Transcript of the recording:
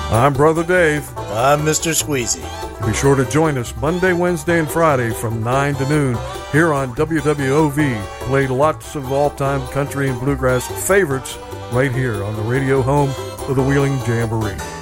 I'm Brother Dave. I'm Mr. Squeezy. Be sure to join us Monday, Wednesday, and Friday from 9 to noon here on WWOV. Play lots of all-time country and bluegrass favorites right here on the radio home of the Wheeling Jamboree.